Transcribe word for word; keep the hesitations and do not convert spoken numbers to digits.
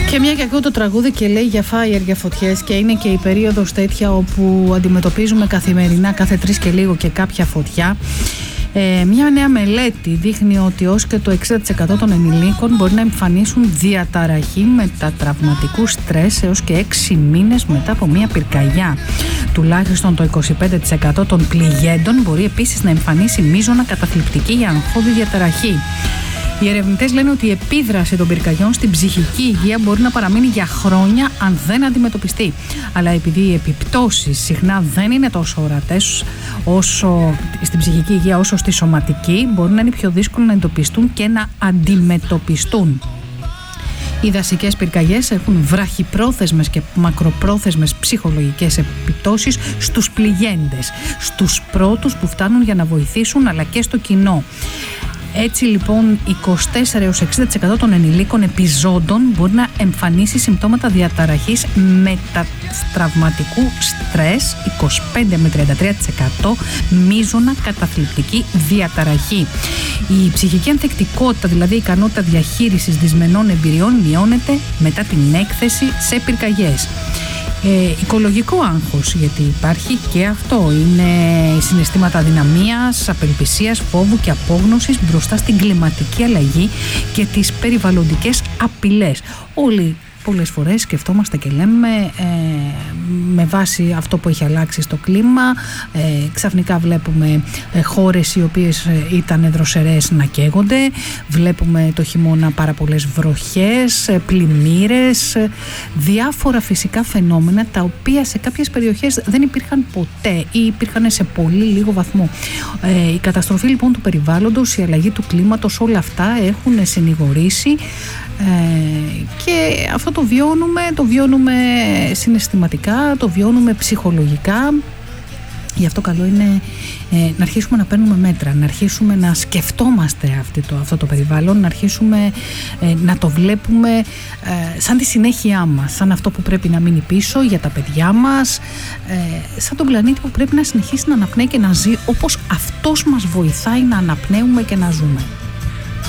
Και μια και ακούω το τραγούδι και λέει για fire, για φωτιές, και είναι και η περίοδος τέτοια όπου αντιμετωπίζουμε καθημερινά, κάθε τρεις και λίγο, και κάποια φωτιά. Ε, μια νέα μελέτη δείχνει ότι ως και το εξήντα τοις εκατό των ενηλίκων μπορεί να εμφανίσουν διαταραχή μετατραυματικού στρες έως και έξι μήνες μετά από μια πυρκαγιά. Τουλάχιστον το είκοσι πέντε τοις εκατό των πληγέντων μπορεί επίσης να εμφανίσει μείζωνα καταθλιπτική ή αγχώδη διαταραχή. Οι ερευνητές λένε ότι η επίδραση των πυρκαγιών στην ψυχική υγεία μπορεί να παραμείνει για χρόνια αν δεν αντιμετωπιστεί. Αλλά επειδή οι επιπτώσεις συχνά δεν είναι τόσο ορατές όσο στην ψυχική υγεία όσο στη σωματική, μπορεί να είναι πιο δύσκολο να εντοπιστούν και να αντιμετωπιστούν. Οι δασικές πυρκαγιές έχουν βραχυπρόθεσμες και μακροπρόθεσμες ψυχολογικές επιπτώσεις στους πληγέντες, στους πρώτους που φτάνουν για να βοηθήσουν, αλλά και στο κοινό. Έτσι λοιπόν είκοσι τέσσερα έως εξήντα τοις εκατό των ενηλίκων επιζώντων μπορεί να εμφανίσει συμπτώματα διαταραχής μετατραυματικού στρες, είκοσι πέντε με τριάντα τρία τοις εκατό μείζωνα καταθλιπτική διαταραχή. Η ψυχική ανθεκτικότητα, δηλαδή η ικανότητα διαχείρισης δυσμενών εμπειριών, μειώνεται μετά την έκθεση σε πυρκαγιές. Ε, οικολογικό άγχος, γιατί υπάρχει και αυτό, είναι συναισθήματα αδυναμίας, απελπισίας, φόβου και απόγνωσης μπροστά στην κλιματική αλλαγή και τις περιβαλλοντικές απειλές. Όλοι πολλές φορές σκεφτόμαστε και λέμε ε, με βάση αυτό που έχει αλλάξει στο κλίμα, ε, ξαφνικά βλέπουμε ε, χώρες οι οποίες ε, ήταν δροσερές να καίγονται, βλέπουμε το χειμώνα πάρα πολλές βροχές, ε, πλημμύρες, ε, διάφορα φυσικά φαινόμενα τα οποία σε κάποιες περιοχές δεν υπήρχαν ποτέ ή υπήρχαν σε πολύ λίγο βαθμό. Ε, η καταστροφή λοιπόν του περιβάλλοντος, η αλλαγή του κλίματος, όλα αυτά έχουν συνηγορήσει. Ε, και αυτό το βιώνουμε, το βιώνουμε συναισθηματικά, το βιώνουμε ψυχολογικά. Γι' αυτό καλό είναι ε, να αρχίσουμε να παίρνουμε μέτρα, να αρχίσουμε να σκεφτόμαστε αυτή το, αυτό το περιβάλλον, να αρχίσουμε ε, να το βλέπουμε ε, σαν τη συνέχειά μας, σαν αυτό που πρέπει να μείνει πίσω για τα παιδιά μας, ε, σαν τον πλανήτη που πρέπει να συνεχίσει να αναπνέει και να ζει όπως αυτός μας βοηθάει να αναπνέουμε και να ζούμε.